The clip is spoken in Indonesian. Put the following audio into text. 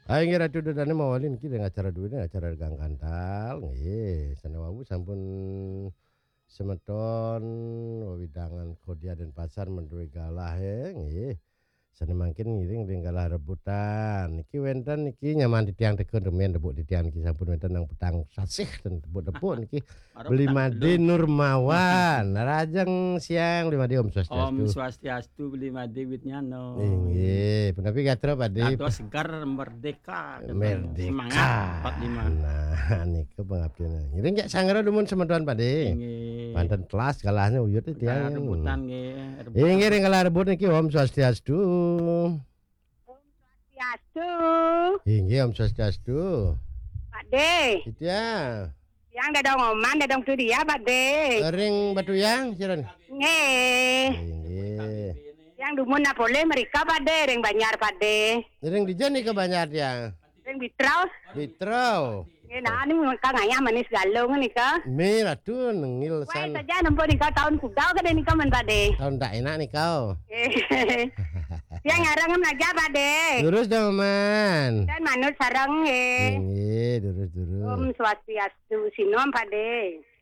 Ayo nggih ratu dodane mawalin iki dengan acara duwene acara Gang Kantal nggih. Sanewawu sampun semeton wewidangan Kodia Denpasar menduwe galah nggih. Sana mangkin ngiring galah rebutan. Niki wenten niki nyaman di tiang tekun remen debuk di tiang niki sampun wenten nang petang sasih dan debuk-debuk niki. Ora Beli petang Made telung. Nurmawan. Rajeng siang Beli Made Om Om Swastiastu. Swastiastu Beli Made Witnyano. Nggih, punapi gatra Pakde. Gatos segar merdeka katanya. Merdeka. Semangat 45. Nah, niku pengabdian. Ngiring gak sangra dumun semeton Pakde. Nggih. Panten telas galahnya uyut itu Galah tiang. rebutan nggih. Nggih ring galah rebut niki Om Swastiastu. Swastiastu. Nggih Om Swastiastu. Pak De, Itu ya. yang dadong oman, dadong tu dia, Pak De. Ring batu yang siran. Nggih. Nggih. Yang dumun na boleh mereka, Pak De, ring Banyar, Pak De. Ring dijan nih kebanyak yang. Ring Bitraus. Bitrau. Nggih, nah ini mereka ngaya manis galung nih ka. Merah tuh nengil Wah, san. saja nempo nih ka tahun kudau ka nih ka men, Pak De. Tahun tak enak nih kau. Yang ngarang aja, Pak De. Lurus dong man. Dan manut sarang nggih. Nggih, lurus. Om Swastiastu sinom, Pak De.